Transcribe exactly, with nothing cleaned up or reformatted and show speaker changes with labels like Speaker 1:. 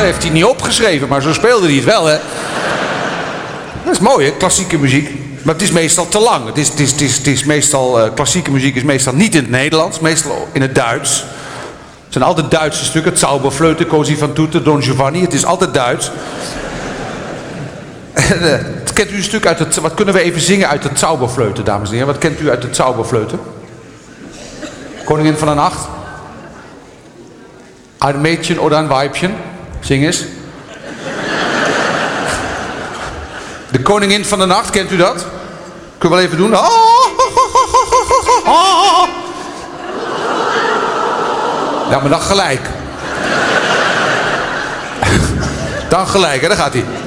Speaker 1: heeft hij niet opgeschreven, maar zo speelde hij het wel, hè. Dat is mooi, hè, klassieke muziek. Maar het is meestal te lang. Het is, het is, het is, het is meestal, uh, klassieke muziek is meestal niet in het Nederlands, meestal in het Duits. Het zijn altijd Duitse stukken. Zauberflöte, Così fan tutte, Don Giovanni. Het is altijd Duits. En, uh, kent u een stuk uit het... Wat kunnen we even zingen uit het Zauberflöte, dames en heren? Wat kent u uit het Zauberflöte? Koningin van de Nacht? Een Mädchen oder een Weibchen? Zing eens. De Koningin van de Nacht, kent u dat? Kunnen we wel even doen? Ja, maar dan gelijk. Dan gelijk, hè? Daar gaat hij.